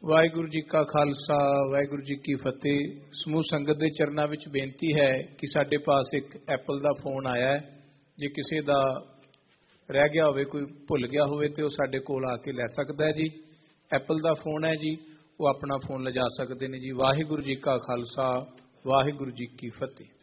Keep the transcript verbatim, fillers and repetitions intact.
ਵਾਹਿਗੁਰੂ जी का खालसा वाहिगुरू जी की फतेह। समूह संगत के चरणों में बेनती है कि साढ़े पास एक एप्पल का फोन आया है, जे किसी का रह गया हो, कोई भुल गया हो तो साढ़े कोल आके लै सकता है जी। एप्पल का फोन है जी, वो अपना फोन ले जा सकते हैं जी। वाहिगुरू जी का खालसा वाहिगुरू जी की फतेह।